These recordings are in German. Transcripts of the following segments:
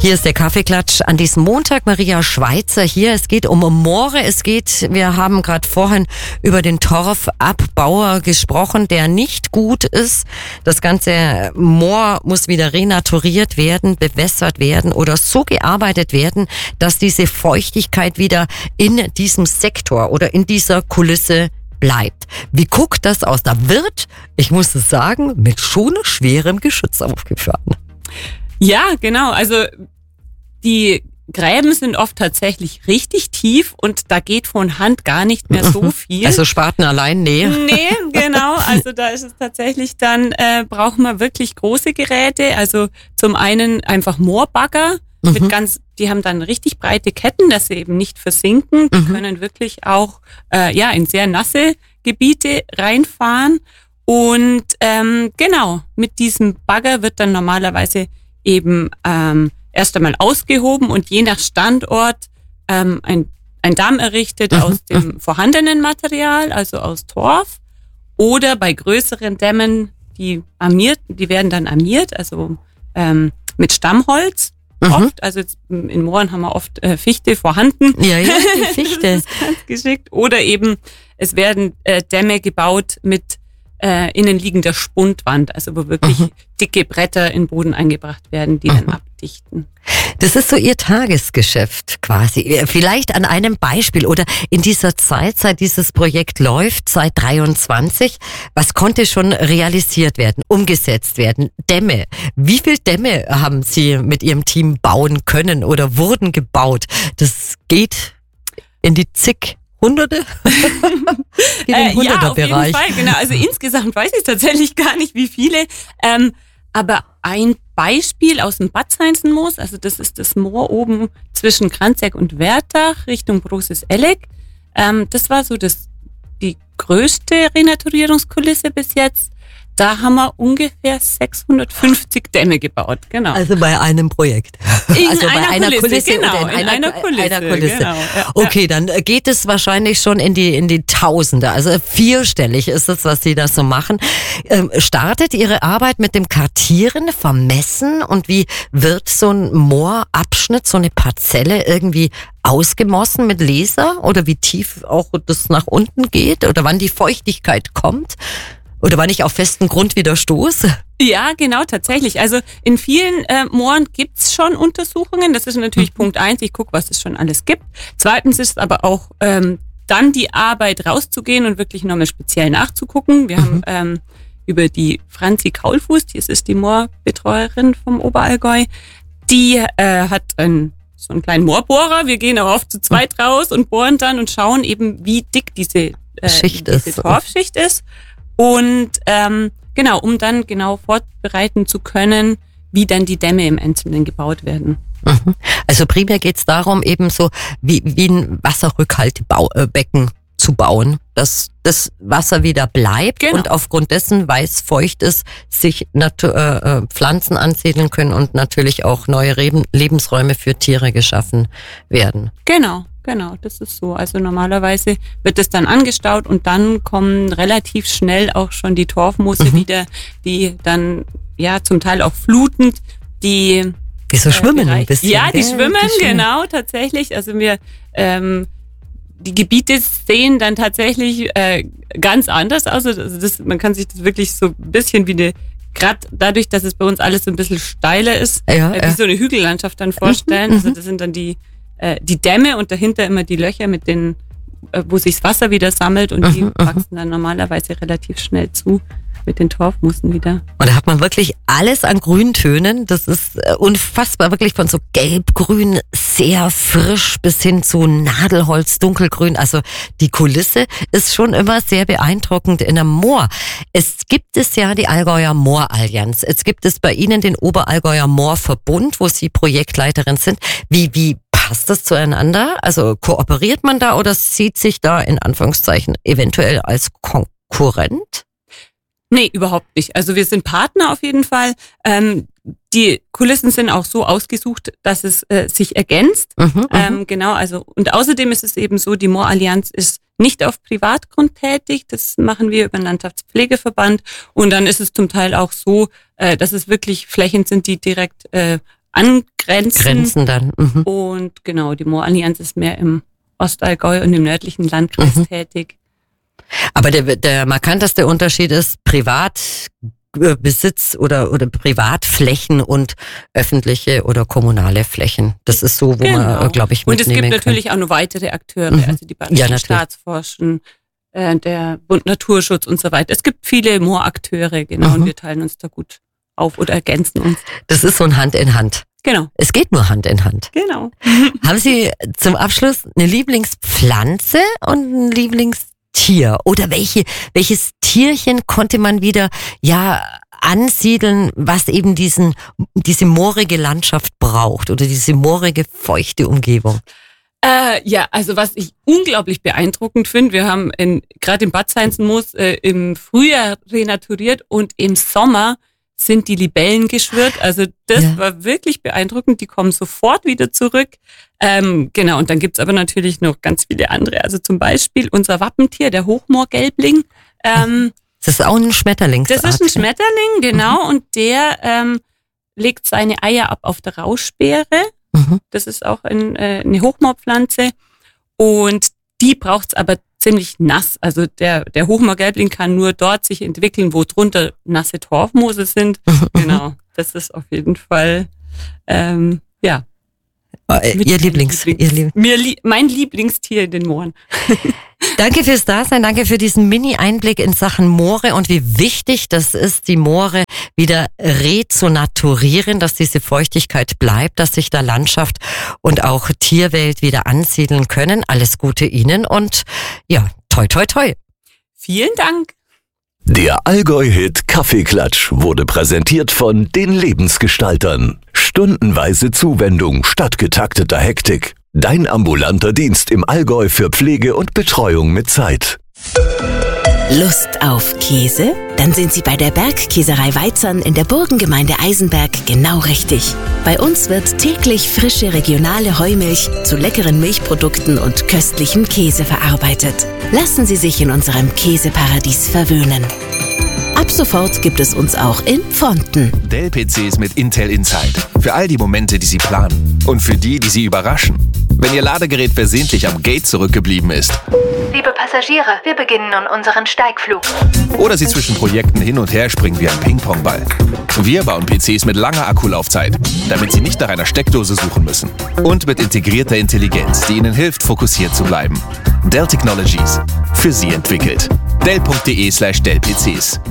Hier ist der Kaffeeklatsch an diesem Montag. Maria Schweizer hier. Es geht um Moore. Wir haben gerade vorhin über den Torfabbauer gesprochen, der nicht gut ist. Das ganze Moor muss wieder renaturiert werden, bewässert werden oder so gearbeitet werden, dass diese Feuchtigkeit wieder in diesem Sektor oder in dieser Kulisse bleibt. Wie guckt das aus? Da wird, ich muss es sagen, mit schon schwerem Geschütz aufgefahren. Ja, genau. Also die Gräben sind oft tatsächlich richtig tief und da geht von Hand gar nicht mehr so viel. Also Spaten allein, nee. Nee, genau. Also da ist es tatsächlich dann, braucht man wirklich große Geräte. Also zum einen einfach Moorbagger. Die haben dann richtig breite Ketten, dass sie eben nicht versinken. Die können wirklich auch in sehr nasse Gebiete reinfahren. Und genau, mit diesem Bagger wird dann normalerweise eben erst einmal ausgehoben und je nach Standort ein Damm errichtet aus dem vorhandenen Material, also aus Torf. Oder bei größeren Dämmen, die werden dann armiert, also mit Stammholz. Oft, also jetzt in Mooren haben wir oft Fichte vorhanden. Ja, die Fichte. Das ist ganz geschickt. Oder eben, es werden Dämme gebaut mit innenliegender Spundwand, also wo wirklich dicke Bretter in den Boden eingebracht werden, die dann abdichten. Das ist so Ihr Tagesgeschäft quasi. Vielleicht an einem Beispiel oder in dieser Zeit, seit dieses Projekt läuft, seit 23, was konnte schon realisiert werden, umgesetzt werden? Dämme. Wie viel Dämme haben Sie mit Ihrem Team bauen können oder wurden gebaut? Das geht in die zig Hunderte? In den Hunderterbereich. Ja, auf jeden Fall, genau. Also insgesamt weiß ich tatsächlich gar nicht, wie viele. Aber ein Beispiel aus dem Bad Seinsenmoos, also das ist das Moor oben zwischen Kranzegg und Wertach Richtung Großes Elleck. Das war so die größte Renaturierungskulisse bis jetzt. Da haben wir ungefähr 650 Dämme gebaut, genau. Also bei einem Projekt. Also bei einer Kulisse, genau, oder in einer Kulisse. Genau, ja, okay, dann geht es wahrscheinlich schon in die Tausende. Also vierstellig ist es, was Sie da so machen. Startet Ihre Arbeit mit dem Kartieren, Vermessen und wie wird so ein Moorabschnitt, so eine Parzelle irgendwie ausgemossen mit Laser oder wie tief auch das nach unten geht oder wann die Feuchtigkeit kommt? Oder wann ich auf festen Grund wieder stoße? Ja, genau, tatsächlich. Also in vielen Mooren gibt's schon Untersuchungen. Das ist natürlich Punkt 1. Ich gucke, was es schon alles gibt. Zweitens ist aber auch dann die Arbeit rauszugehen und wirklich nochmal speziell nachzugucken. Wir haben über die Franzi Kaulfuß, die ist die Moorbetreuerin vom Oberallgäu, die hat so einen kleinen Moorbohrer. Wir gehen auch oft zu zweit raus und bohren dann und schauen eben, wie dick diese Torfschicht ist. Und genau, um dann genau vorbereiten zu können, wie dann die Dämme im Einzelnen gebaut werden. Also primär geht es darum, eben so wie ein Wasserrückhaltebecken zu bauen, dass das Wasser wieder bleibt und aufgrund dessen, weil es feucht ist, sich Pflanzen ansiedeln können und natürlich auch neue Lebensräume für Tiere geschaffen werden. Genau, das ist so. Also normalerweise wird es dann angestaut und dann kommen relativ schnell auch schon die Torfmoosse wieder, die dann zum Teil auch flutend die so schwimmen ein bisschen. Ja, die schwimmen, genau, tatsächlich. Also die Gebiete sehen dann tatsächlich ganz anders aus. Also man kann sich das wirklich so ein bisschen wie gerade dadurch, dass es bei uns alles so ein bisschen steiler ist, wie so eine Hügellandschaft dann vorstellen. Also das sind dann die Dämme und dahinter immer die Löcher mit wo sich das Wasser wieder sammelt und die wachsen dann normalerweise relativ schnell zu mit den Torfmoossen wieder. Und da hat man wirklich alles an Grüntönen. Das ist unfassbar, wirklich von so gelb-grün, sehr frisch bis hin zu Nadelholz, dunkelgrün. Also die Kulisse ist schon immer sehr beeindruckend in einem Moor. Es gibt die Allgäuer Moorallianz. Es gibt bei Ihnen den Oberallgäuer Moorverbund, wo Sie Projektleiterin sind. Wie passt das zueinander? Also kooperiert man da oder sieht sich da in Anführungszeichen eventuell als Konkurrent? Nee, überhaupt nicht. Also wir sind Partner auf jeden Fall. Die Kulissen sind auch so ausgesucht, dass es sich ergänzt. Genau, also und außerdem ist es eben so, die Moorallianz ist nicht auf Privatgrund tätig. Das machen wir über den Landschaftspflegeverband. Und dann ist es zum Teil auch so, dass es wirklich Flächen sind, die direkt angrenzen. Dann. Und genau, die Moorallianz ist mehr im Ostallgäu und im nördlichen Landkreis tätig. Aber der markanteste Unterschied ist Privatbesitz oder Privatflächen und öffentliche oder kommunale Flächen. Das ist so, wo man, glaube ich, mitnehmen kann. Und es gibt natürlich auch noch weitere Akteure, also die Badischen Staatsforschen, der Bund Naturschutz und so weiter. Es gibt viele Moorakteure, genau, und wir teilen uns da gut auf oder ergänzen uns. Das ist so ein Hand in Hand. Genau. Es geht nur Hand in Hand. Genau. Haben Sie zum Abschluss eine Lieblingspflanze und ein Lieblingstier? Oder welches Tierchen konnte man wieder ansiedeln, was eben diese moorige Landschaft braucht oder diese moorige, feuchte Umgebung? Also was ich unglaublich beeindruckend finde, wir haben gerade im Bad Sainzenmoos im Frühjahr renaturiert und im Sommer sind die Libellen geschwirrt. Also das war wirklich beeindruckend. Die kommen sofort wieder zurück. Genau, und dann gibt's aber natürlich noch ganz viele andere. Also zum Beispiel unser Wappentier, der Hochmoorgelbling. Das ist auch ein Schmetterlingsart. Das ist ein Schmetterling, genau. Und der legt seine Eier ab auf der Rauschbeere. Das ist auch eine Hochmoorpflanze. Und die braucht's aber ziemlich nass. Also der Hochmoorgelbling kann nur dort sich entwickeln, wo drunter nasse Torfmoose sind. Genau, das ist auf jeden Fall, Ihr mein Lieblingstier in den Mooren. Danke fürs Dasein, danke für diesen Mini-Einblick in Sachen Moore und wie wichtig das ist, die Moore wieder rezonaturieren, dass diese Feuchtigkeit bleibt, dass sich da Landschaft und auch Tierwelt wieder ansiedeln können. Alles Gute Ihnen und toi toi toi. Vielen Dank. Der Allgäu-Hit Kaffeeklatsch wurde präsentiert von den Lebensgestaltern. Stundenweise Zuwendung statt getakteter Hektik. Dein ambulanter Dienst im Allgäu für Pflege und Betreuung mit Zeit. Lust auf Käse? Dann sind Sie bei der Bergkäserei Weizern in der Burgengemeinde Eisenberg genau richtig. Bei uns wird täglich frische regionale Heumilch zu leckeren Milchprodukten und köstlichem Käse verarbeitet. Lassen Sie sich in unserem Käseparadies verwöhnen. Ab sofort gibt es uns auch in Pfonten. Dell-PCs mit Intel Inside. Für all die Momente, die Sie planen. Und für die Sie überraschen. Wenn Ihr Ladegerät versehentlich am Gate zurückgeblieben ist. Liebe Passagiere, wir beginnen nun unseren Steigflug. Oder Sie zwischen Projekten hin und her springen wie ein Ping-Pong-Ball. Wir bauen PCs mit langer Akkulaufzeit, damit Sie nicht nach einer Steckdose suchen müssen. Und mit integrierter Intelligenz, die Ihnen hilft, fokussiert zu bleiben. Dell Technologies. Für Sie entwickelt. Dell.de/Dell-PCs.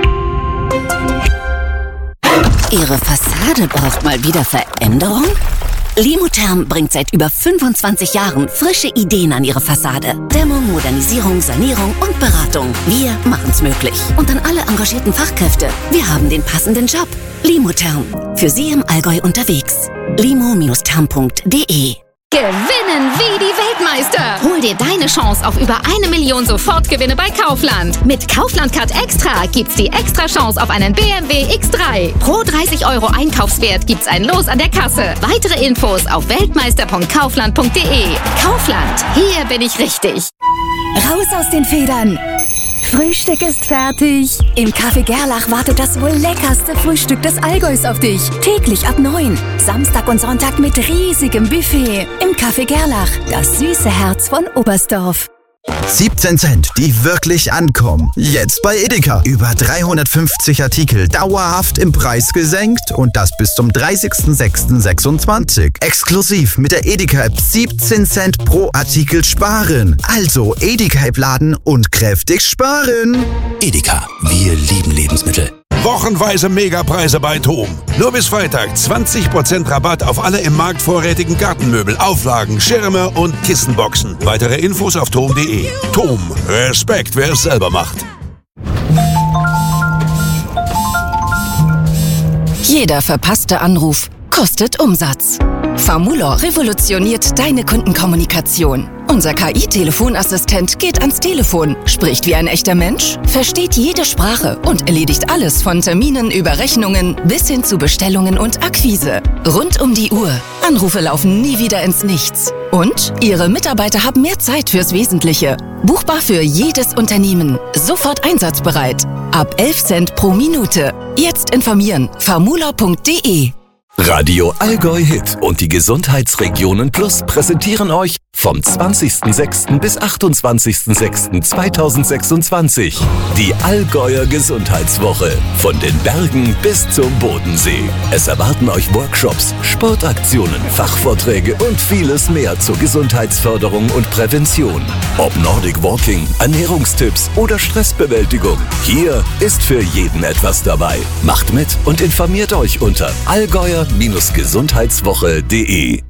Ihre Fassade braucht mal wieder Veränderung? Limotherm bringt seit über 25 Jahren frische Ideen an Ihre Fassade. Dämmung, Modernisierung, Sanierung und Beratung. Wir machen's möglich. Und an alle engagierten Fachkräfte. Wir haben den passenden Job. Limotherm. Für Sie im Allgäu unterwegs. limo-therm.de. Gewinnen wie die Weltmeister! Hol dir deine Chance auf über 1 Million Sofortgewinne bei Kaufland. Mit Kaufland Card Extra gibt's die extra Chance auf einen BMW X3. Pro 30 € Einkaufswert gibt's ein Los an der Kasse. Weitere Infos auf weltmeister.kaufland.de. Kaufland, hier bin ich richtig. Raus aus den Federn! Frühstück ist fertig. Im Café Gerlach wartet das wohl leckerste Frühstück des Allgäus auf dich. Täglich ab 9. Samstag und Sonntag mit riesigem Buffet. Im Café Gerlach, das süße Herz von Oberstdorf. 17 Cent, die wirklich ankommen. Jetzt bei Edeka. Über 350 Artikel dauerhaft im Preis gesenkt und das bis zum 30.06.26. Exklusiv mit der Edeka-App 17 Cent pro Artikel sparen. Also Edeka-App laden und kräftig sparen. Edeka, wir lieben Lebensmittel. Wochenweise Megapreise bei TOM. Nur bis Freitag 20% Rabatt auf alle im Markt vorrätigen Gartenmöbel, Auflagen, Schirme und Kissenboxen. Weitere Infos auf tom.de. TOM. Respekt, wer es selber macht. Jeder verpasste Anruf kostet Umsatz. Famulor revolutioniert deine Kundenkommunikation. Unser KI-Telefonassistent geht ans Telefon, spricht wie ein echter Mensch, versteht jede Sprache und erledigt alles von Terminen über Rechnungen bis hin zu Bestellungen und Akquise. Rund um die Uhr. Anrufe laufen nie wieder ins Nichts. Und Ihre Mitarbeiter haben mehr Zeit fürs Wesentliche. Buchbar für jedes Unternehmen. Sofort einsatzbereit. Ab 11 Cent pro Minute. Jetzt informieren. famulor.de Radio Allgäu Hit und die Gesundheitsregionen Plus präsentieren euch vom 20.06. bis 28.06.2026 die Allgäuer Gesundheitswoche. Von den Bergen bis zum Bodensee. Es erwarten euch Workshops, Sportaktionen, Fachvorträge und vieles mehr zur Gesundheitsförderung und Prävention. Ob Nordic Walking, Ernährungstipps oder Stressbewältigung. Hier ist für jeden etwas dabei. Macht mit und informiert euch unter allgäuer-gesundheitswoche.de.